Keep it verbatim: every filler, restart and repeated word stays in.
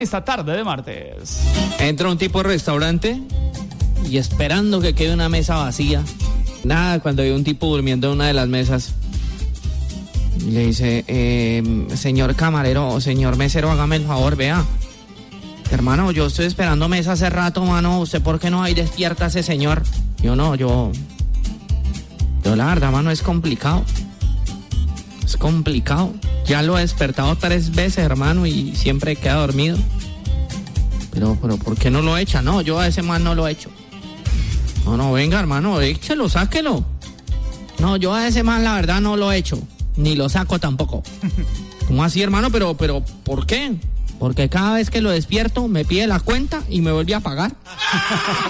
Esta tarde de martes. Entra un tipo al restaurante y esperando que quede una mesa vacía. Nada, cuando hay un tipo durmiendo en una de las mesas. Y le dice, eh, señor camarero o señor mesero, hágame el favor, vea. Hermano, yo estoy esperando mesa hace rato, mano. ¿Usted por qué no hay despierta a ese señor? Yo no, yo... Yo la verdad, mano, es complicado. Es complicado. Ya lo he despertado tres veces, hermano, y siempre queda dormido. Pero, pero, ¿por qué no lo echa? No, yo a ese man no lo echo. No, no, venga, hermano, échelo, sáquelo. No, yo a ese man, la verdad, no lo echo. Ni lo saco tampoco. ¿Cómo así, hermano? Pero, pero, ¿por qué? Porque cada vez que lo despierto, me pide la cuenta y me vuelve a pagar.